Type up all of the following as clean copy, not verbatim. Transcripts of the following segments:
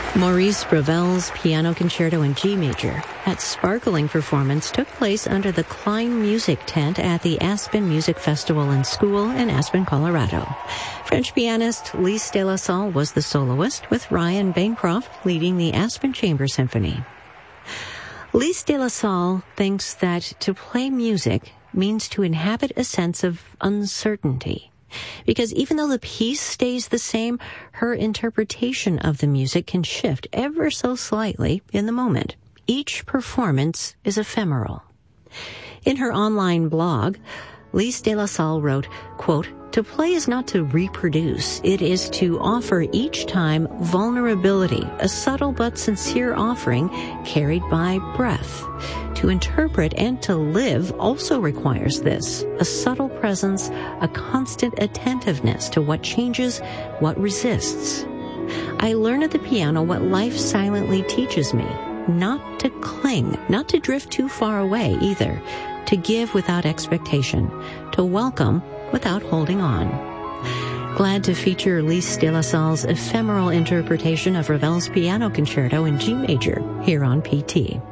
Maurice Ravel's Piano Concerto in G Major, that sparkling performance took place under the Klein Music Tent at the Aspen Music Festival and School in Aspen, Colorado. French pianist Lise de la Salle was the soloist, with Ryan Bancroft leading the Aspen Chamber Symphony. Lise de la Salle thinks that to play music means to inhabit a sense of uncertainty. Because even though the piece stays the same, her interpretation of the music can shift ever so slightly in the moment. Each performance is ephemeral. In her online blog, Lise de la Salle wrote, quote, "To play is not to reproduce. It is to offer each time vulnerability, a subtle but sincere offering carried by breath. To interpret and to live also requires this, a subtle presence, a constant attentiveness to what changes, what resists. I learn at the piano what life silently teaches me, not to cling, not to drift too far away either, to give without expectation, to welcome without holding on." Glad to feature Lise de la Salle's ephemeral interpretation of Ravel's Piano Concerto in G Major here on PT.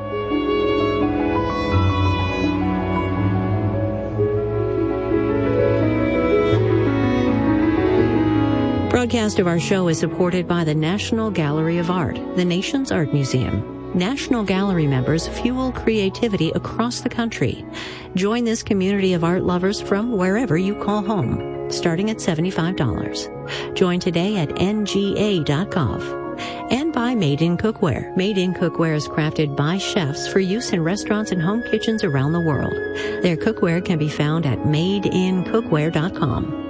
Broadcast of our show is supported by the National Gallery of Art, the nation's art museum. National Gallery members fuel creativity across the country. Join this community of art lovers from wherever you call home, starting at $75. Join today at nga.gov. And by Made in Cookware. Made in Cookware is crafted by chefs for use in restaurants and home kitchens around the world. Their cookware can be found at madeincookware.com.